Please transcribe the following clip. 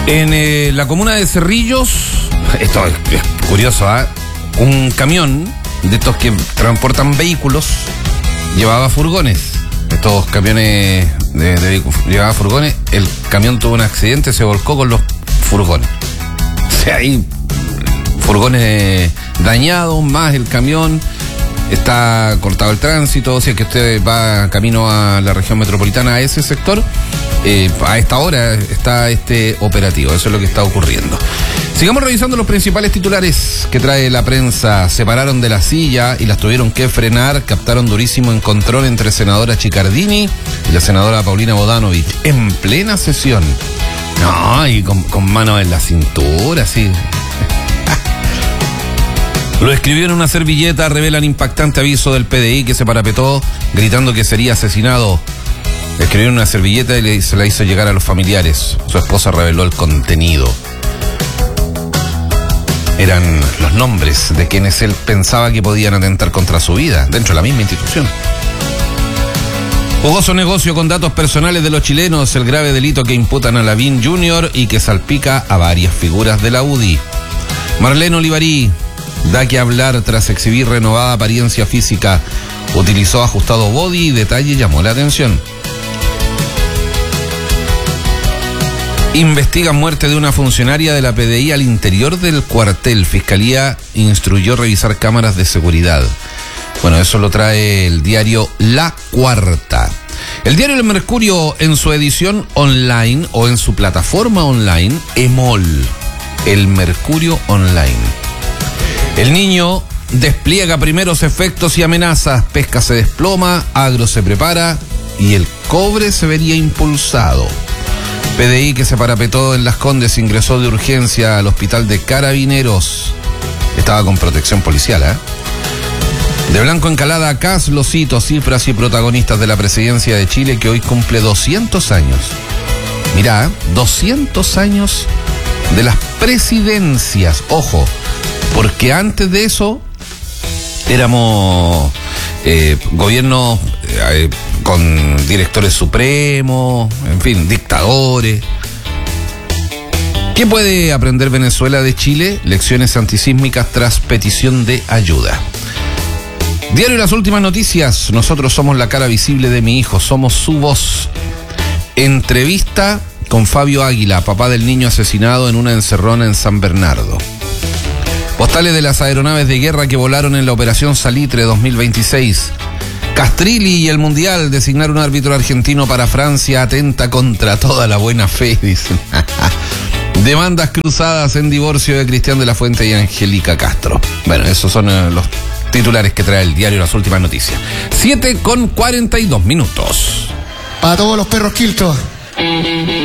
En la comuna de Cerrillos, esto es curioso, un camión de estos que transportan vehículos llevaba furgones. Estos camiones llevaba furgones. El camión tuvo un accidente, se volcó con los furgones. O sea, hay furgones dañados, más el camión. Está cortado el tránsito. Si es que usted va camino a la región metropolitana, a ese sector, a esta hora está este operativo. Eso es lo que está ocurriendo. Sigamos revisando los principales titulares que trae la prensa. Se pararon de la silla y las tuvieron que frenar. Captaron durísimo encontrón entre senadora Chicardini y la senadora Paulina Bodanovich en plena sesión. No, y con manos en la cintura, así. Lo escribió en una servilleta, revelan impactante aviso del PDI que se parapetó gritando que sería asesinado. Escribió en una servilleta y se la hizo llegar a los familiares. Su esposa reveló el contenido. Eran los nombres de quienes él pensaba que podían atentar contra su vida dentro de la misma institución. Jugoso negocio con datos personales de los chilenos, el grave delito que imputan a Lavín Jr. y que salpica a varias figuras de la UDI. Marlene Olivarí da que hablar tras exhibir renovada apariencia física. Utilizó ajustado body y detalle llamó la atención. Investigan muerte de una funcionaria de la PDI al interior del cuartel. Fiscalía instruyó revisar cámaras de seguridad. Bueno, eso lo trae el diario La Cuarta. El diario El Mercurio en su edición online o en su plataforma online, EMOL, El Mercurio Online. El niño despliega primeros efectos y amenazas. Pesca se desploma, agro se prepara y el cobre se vería impulsado. PDI que se parapetó en Las Condes ingresó de urgencia al hospital de Carabineros. Estaba con protección policial, De blanco encalada a Kass, los hitos, cifras y protagonistas de la presidencia de Chile que hoy cumple 200 años. Mirá, 200 años de las presidencias. Ojo, porque antes de eso éramos gobiernos con directores supremos, en fin, dictadores. ¿Qué puede aprender Venezuela de Chile? Lecciones antisísmicas tras petición de ayuda. Diario Las Últimas Noticias. Nosotros somos la cara visible de mi hijo, somos su voz. Entrevista con Fabio Águila, papá del niño asesinado en una encerrona en San Bernardo. Postales de las aeronaves de guerra que volaron en la Operación Salitre 2026. Castrilli y el Mundial, designar un árbitro argentino para Francia atenta contra toda la buena fe, dicen. Demandas cruzadas en divorcio de Cristian de la Fuente y Angélica Castro. Bueno, esos son los titulares que trae el diario Las Últimas Noticias. 7:42. Para todos los perros quiltros.